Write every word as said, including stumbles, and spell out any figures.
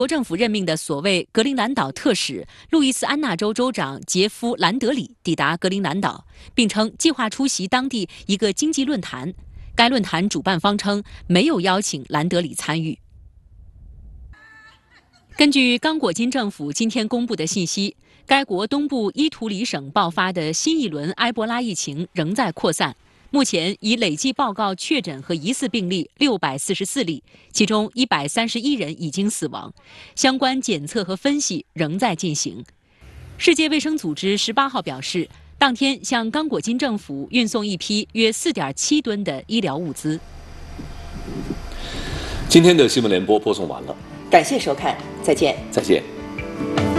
国政府任命的所谓格陵兰岛特使路易斯安那州州长杰夫·兰德里抵达格陵兰岛，并称计划出席当地一个经济论坛。该论坛主办方称没有邀请兰德里参与。根据刚果金政府今天公布的信息，该国东部伊图里省爆发的新一轮埃博拉疫情仍在扩散。目前已累计报告确诊和疑似病例六百四十四例，其中一百三十一人已经死亡，相关检测和分析仍在进行。世界卫生组织十八号表示，当天向刚果金政府运送一批约四点七吨的医疗物资。 今天的新闻联播播送完了， 感谢收看，再见， 再见。